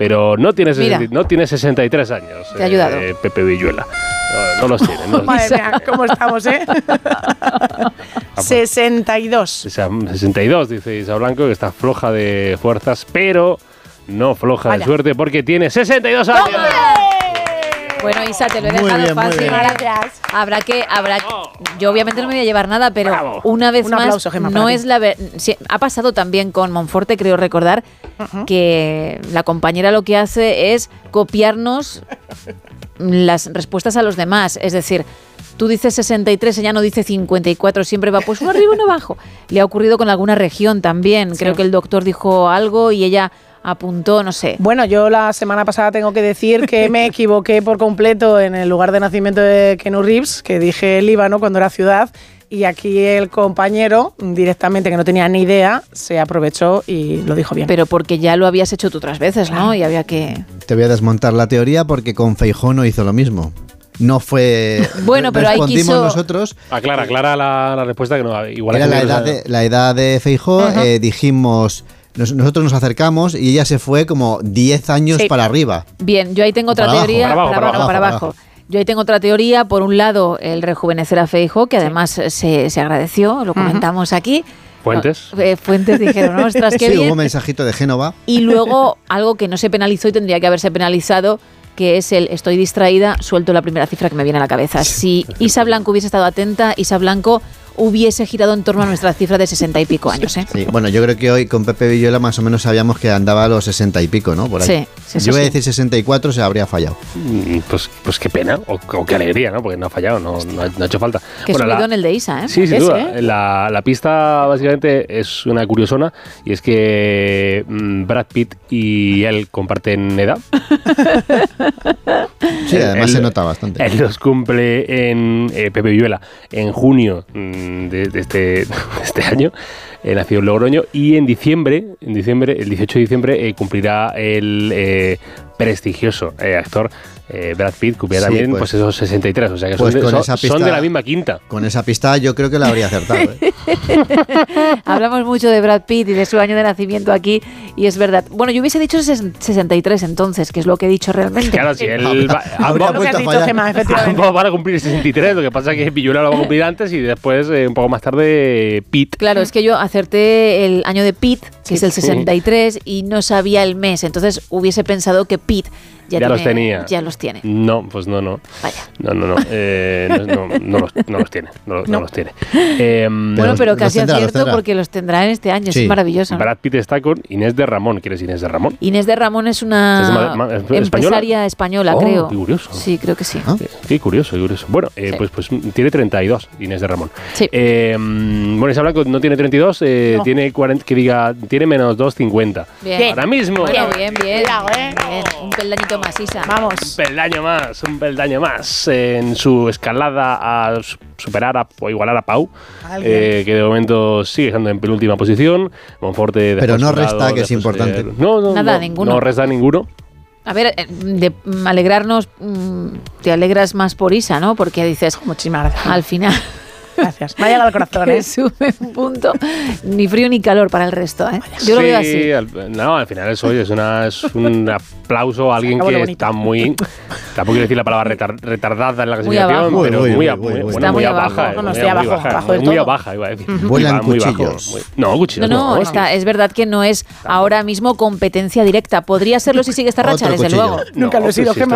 pero no tiene 63 años. Te ha ayudado. Pepe Villuela. No los tiene. No. Madre mía, ¿cómo estamos, 62. 62, dice Isa Blanco, que está floja de fuerzas, pero no floja de suerte porque tiene 62 años. Bueno, Isa, te lo he dejado fácil. Gracias. Habrá que yo obviamente no me voy a llevar nada, pero una vez Un más aplauso, Gemma, no para es ha pasado también con Monforte, creo recordar, que la compañera lo que hace es copiarnos las respuestas a los demás, es decir, tú dices 63, ella no dice 54, siempre va pues uno arriba y uno abajo. Le ha ocurrido con alguna región también, creo que el doctor dijo algo y ella apuntó, no sé. Bueno, yo la semana pasada tengo que decir que me equivoqué por completo en el lugar de nacimiento de Keanu Reeves, que dije Líbano cuando era ciudad, y aquí el compañero, directamente, que no tenía ni idea, se aprovechó y lo dijo bien. Pero porque ya lo habías hecho tú otras veces, ¿no? Y había que... Te voy a desmontar la teoría porque con Feijóo no hizo lo mismo. No fue... Bueno, pero ahí quiso... nosotros... Aclara la respuesta, que no... Igual era la edad de Feijóo, dijimos... Nosotros nos acercamos y ella se fue como 10 años para arriba. Bien, yo ahí tengo otra teoría. Para abajo. Yo ahí tengo otra teoría. Por un lado, el rejuvenecer a Feijóo, que además se agradeció, lo comentamos aquí. ¿Fuentes? Fuentes dijeron, ¿no? Ostras, qué bien. Sí, hubo un mensajito de Génova. Y luego, algo que no se penalizó y tendría que haberse penalizado, que es el estoy distraída, suelto la primera cifra que me viene a la cabeza. Si Isa Blanco hubiese estado atenta, Isa Blanco hubiese girado en torno a nuestra cifra de 60 y pico años. Sí, bueno, yo creo que hoy con Pepe Villuela más o menos sabíamos que andaba a los 60 y pico, ¿no? Por ahí. Sí, yo voy a decir 64, se habría fallado. Pues qué pena, o qué alegría, ¿no? Porque no ha fallado, no ha hecho falta. Que subido en el de Isa, ¿eh? Sí, sin duda. La pista básicamente es una curiosona, y es que Brad Pitt y él comparten edad. Sí, además se nota bastante. Él los cumple en Pepe Villuela en junio de este año, nació en Logroño, y en diciembre, el 18 de diciembre, cumplirá el prestigioso actor Brad Pitt, cumplirá también pues esos 63, o sea que pues son de la misma quinta. Con esa pista yo creo que la habría acertado. Hablamos mucho de Brad Pitt y de su año de nacimiento aquí, y es verdad. Bueno, yo hubiese dicho 63 entonces, que es lo que he dicho realmente. Claro, si él ambos van a cumplir 63, lo que pasa es que Villuela lo va a cumplir antes y después, un poco más tarde, Pitt. Claro, es que yo acerté el año de Pitt, que es el 63, y no sabía el mes, entonces hubiese pensado que Pitt ya los tenía. Ya los tiene. No, pues no. Vaya. No los tiene. No los tiene. Bueno, pero casi acierto porque los tendrá en este año. Sí. Es maravilloso. Brad Pitt está con Inés de Ramón. ¿Quién es Inés de Ramón? Inés de Ramón es una empresaria española, creo. Qué curioso. Sí, creo que sí. Qué curioso. Bueno, pues tiene 32, Inés de Ramón. Sí. Bueno, Isa Blanco no tiene 32, tiene 40, tiene menos 2,50. Bien. Ahora mismo. Bueno, bien. Bien. Un peldañito más, Isa. Vamos. Un peldaño más en su escalada a superar o igualar a Pau, que de momento sigue estando en penúltima posición. Monforte, pero no resta, que es importante. Ninguno. No resta ninguno. A ver, de alegrarnos, te alegras más por Isa, ¿no? Porque dices, muchísimas gracias. Al final... Gracias. Me ha llegado al corazón, ¿eh? Sube un punto. Ni frío ni calor para el resto, ¿eh? Yo lo veo así. Al final es un aplauso a alguien que está muy... Tampoco quiero decir la palabra retardada en la clasificación, pero muy abajo. No, estoy abajo del todo. Muy abajo, iba a decir. Vuelan cuchillos. Cuchillos no. Es verdad que no es ahora mismo competencia directa. Podría serlo si sigue esta racha, desde luego. Nunca lo he sido, Gemma.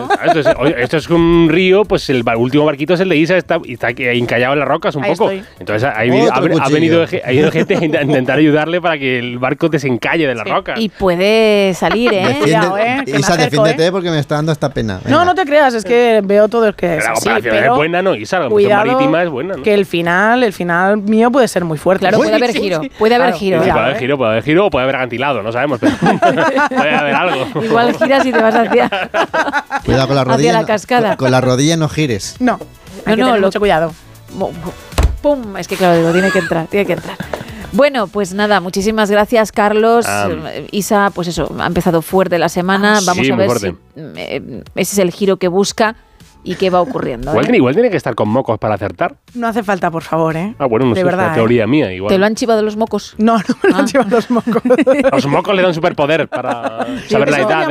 Esto es un río, pues el último barquito es el de Isa, está encallado en las rocas un poco. Entonces ha venido gente a intentar ayudarle para que el barco desencalle de las rocas. Y puede salir, ¿eh? Isa, defiéndete porque me está dando esta pena. Venga. No te creas, es que veo todo el que es así, pero es buena, ¿no? Isa, la cuidado, marítima es buena, ¿no? Que el final mío puede ser muy fuerte. Claro, puede haber giro. Puede haber giro. Puede haber giro o puede haber acantilado, no sabemos, pero puede haber algo. Igual giras y te vas hacia... Cuidado con la rodilla. Hacia la cascada. Con la rodilla no gires. No, hay que tener mucho cuidado. ¡Pum! Es que claro, digo, tiene que entrar. Bueno, pues nada, muchísimas gracias, Carlos. Isa, pues eso, ha empezado fuerte la semana. Vamos a ver si ese es el giro que busca y qué va ocurriendo. Igual tiene que estar con mocos para acertar. No hace falta, por favor, ¿eh? Bueno, no sé, es una teoría mía. Igual. ¿Te lo han chivado los mocos? No me lo han chivado los mocos. Los mocos le dan superpoder para saber la edad.